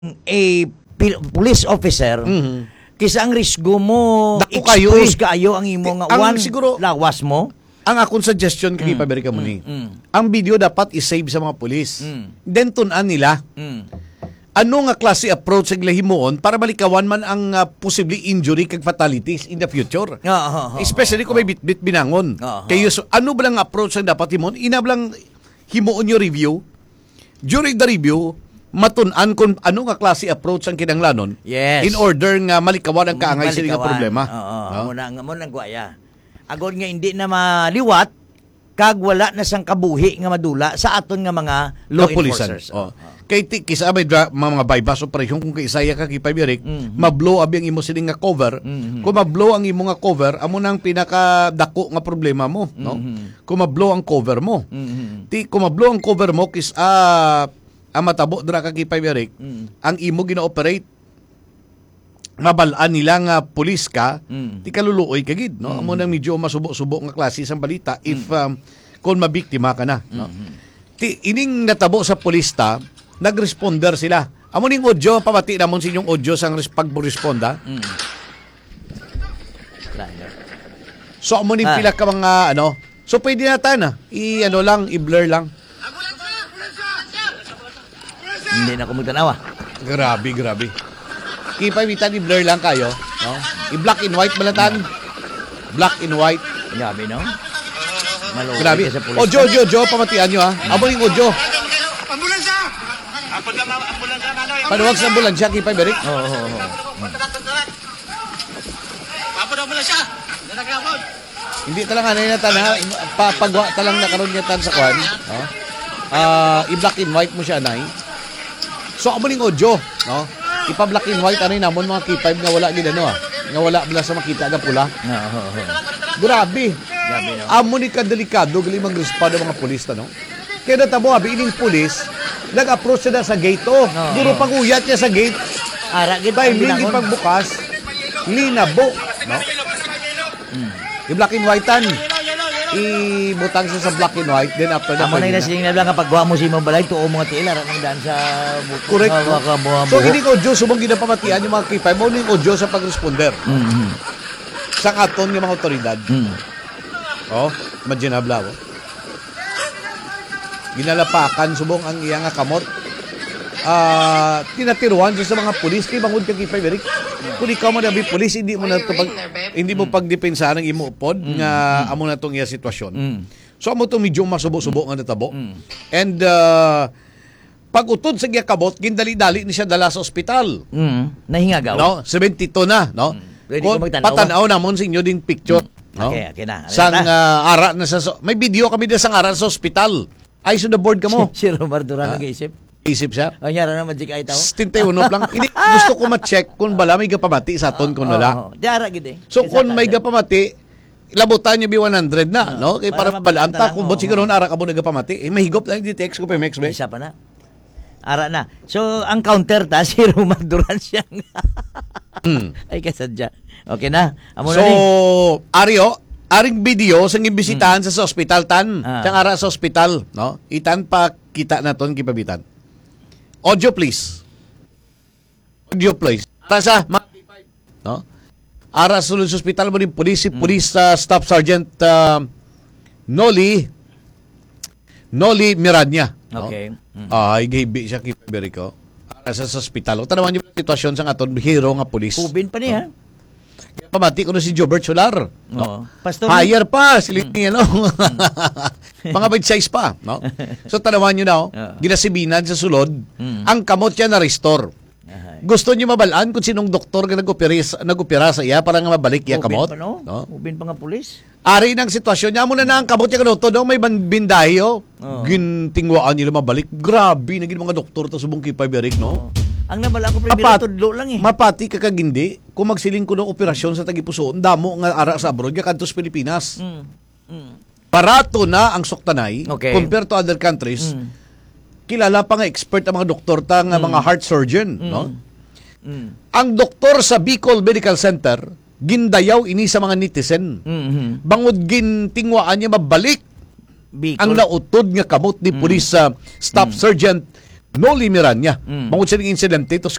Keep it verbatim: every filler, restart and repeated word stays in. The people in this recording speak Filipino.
a pil- police officer, Mhm. kisa ang risgo mo Dako kayo expose eh. kayo ang imo nga Ang one siguro- lawas mo. Ang akong suggestion kay mm. Paberika mo ni, mm. ang video dapat i-save sa mga pulis. Mm. Then tunan nila, Mm. ano nga klase approach sa himuon para malikawan man ang uh, possibly injury kag fatalities in the future. Ah, ah, ah, Especially kung may bit-bit binangon. Ah, ah. Kayo, so, ano ba lang approach ang dapat himuon? Inablang himuon yung review. During the review, matun-an kung ano nga klase approach ang kinanglanon Yes. in order nga malikawan ang kaangay sa nga Malikawan. problema. Oo, No? mo na mo nang guaya. Agod nga hindi na maliwat kag wala na sang kabuhi nga madula sa aton nga mga law Kapulisan. enforcers. Oh. Kay ti kisa may dra, mga, mga bypass operation kung kaisaya ka kipay birik, Mhm. mablow abi ang imo sining nga cover. Mhm. Kung mablow ang imo nga cover, amo nang pinaka dako nga problema mo, no? Mhm. Kung mablow ang cover mo. Mhm. Ti kung mablow ang cover mo kis ah ang matabo dra ka kipay birik, Mhm. ang imo gina-operate mabalaan nila nga pulis ka, Mm. ti kaluluoy ka gid, no? Amo nang medyo masubo-subo nga klase sang balita if um, kung mabiktima ka na, no? Ti ining natabo sa pulista, nagresponder sila. Amo ning audio pamati namon sa inyong audio sang res- pagresponda. Mm. So amo ning Ah. pila ka mga ano. So pwede na ta na i ano lang, i-blur lang. Hindi na ko magtanawa. Grabe, grabe. Kipay bitan i-blur lang kayo, no? I-black and white balatan. Black and white. Grabe, no? Maluwi Grabe. ka sa pulis. Audio, audio, audio pamatian nyo ha. Amo ning audio. Ambulansya! Apod na ambulansya na ano? Panuwag sa ambulansya kipay berik. Oo, oo, oo. Apod na ambulansya! Nanagapod! Hindi talang ano na tan ha. Papagwa talang nakaroon niya tan sa kwan. No? Ah, i-black and white mo siya nay. So amo ning audio, no? Ipa-black and white ano namon mga kipay nga wala gid ano ah. Nga wala bala sa makita nga pula. Oo, oo, oo. Grabe. Grabe, no? Amo ni kadelikado gali mang respond ang mga pulis no. Kaya natabo abi ining pulis nag-approach siya na sa gate oh. Oo. Duro pag-uyat niya sa gate. Ara gid Timing binangon. ipagbukas, linabo, no? I-black and white tan. I-butang siya sa black and white, then after that, Amo na pwede yung nasiling na lang kapag guwa mo si mong balay, tuo mga tiil, arat ng daan sa buko. Correct. Mga mga buha So, buho. hindi ko audio, subong ginapamatian yung mga kipay mo, yung audio sa pag-responder. Mhm. Sa aton yung mga otoridad. Mhm. Oh, imagine habla, oh. Ginalapakan, subong ang iyang nga kamot. Ah, tinatiruan siya sa mga pulis, kay bangod ka kipay, Eric. Kung ikaw mo na pulis, hindi mo na to pag, hindi mo pagdepensa ng imo upod nga amo na tong iya sitwasyon. Mm. So amo to medyo masubo-subo nga natabo. Mm. And uh, pag utod sa giya kabot, gindali-dali ni siya dala sa ospital. Mhm. Nahingagaw. No, seventy-two na, no? Pwede Kung ko magtanaw. patanaw namon sa inyo din picture. No? Okay, okay na. Sang Ano na? uh, ara na sa so- may video kami din sang ara sa ospital. Ay so the board ka mo. Si Romar Duran Ah. nag-iisip. Isip siya. Ang yara naman di ka itaw. Stinte uno lang. Hindi gusto ko ma-check kung bala may gapamati sa aton kung wala. Oo, di ara gid eh. So Kisa kung ka may dyan. gapamati, labutan niyo bi one hundred na, no? Kay Para para mabalanta balanta lang, kung oo. bot siguro ara ka mo nagapamati. Eh mahigop lang di text ko pa Mex be. Isa pa na. Ara na. So, ang counter ta, si Romar Duran siya. Hmm. Ay, kasadya. Okay na. Amo So, na ni. Ario, aring video sa imbisitahan sa, sa ospital tan. Ah. Siyang ara sa ospital, no? Itan pa kita naton kipabitan. Audio please. Audio please. Tasa, ma- no? Ara sulod sa ospital mo din police, police uh, staff sergeant uh, Noli Noli Miranya. No? Okay. Mm. Ay, gabi siya kay Berico. Ara sa sa ospital. O tanawan niyo yung sitwasyon sa aton hero nga police. Pubin pa niya. Kaya pamati ko na si Jobert Solar. No? Oo. Pastor. Higher pa, sila mm. ano. Mga bite size pa, no? So tanawan niyo na, oh, Oo. ginasibinan sa sulod, Mm. ang kamot niya na restore. Ahay. Gusto niyo mabalaan kung sinong doktor nga nag-opera sa, nag-opera sa iya para nga mabalik iya Pubin kamot? pa, no? No? Pubin pa nga pulis. Ari ng sitwasyon niya, muna na ang kamot niya kanoto, daw may ban- bindahi, oh. Oo. Gintingwaan nila mabalik. Grabe, naging mga doktor to subong kipay berik, no? Ang nabala ko primero Apat. tudlo lang eh. Mapati kakagindi, kung magsiling ko ng operasyon sa Tagipuso, ang damo nga ara sa abroad, nga kantos Pilipinas. Mm. Mm. Barato na ang suktanay Okay. compared to other countries. Mm. Kilala pa nga expert ang mga doktor ta nga mga heart surgeon, no? Mm. Ang doktor sa Bicol Medical Center gindayaw ini sa mga netizen. Mhm. Bangod gintingwaan niya mabalik Bicol. ang nautod nga kamot ni police uh, staff sergeant no limiran niya. Mm. Mangod sa ning insidente ito